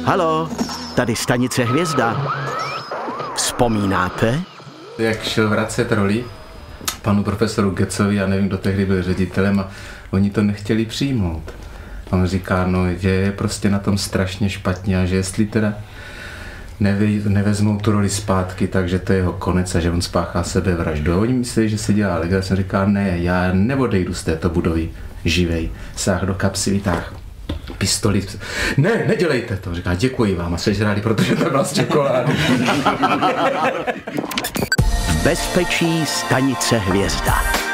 Halo, tady stanice Hvězda. Vzpomínáte? Jak šel vracet roli panu profesoru Getzovi, já nevím, kdo tehdy byl ředitelem, a oni to nechtěli přijmout. A on říká, no, že je prostě na tom strašně špatně a že jestli teda nevezmou tu roli zpátky, takže to je jeho konec a že on spáchá sebevraždu. A oni myslí, že se dělá legraci. Jsem říká, ne, já neodejdu z této budovy živej. Sáh do kapsy, vytáh pistoli. Ne, nedělejte to. Říká, děkuji vám a sežrali, protože to byla z čokolády. Bezpečí stanice Hvězda.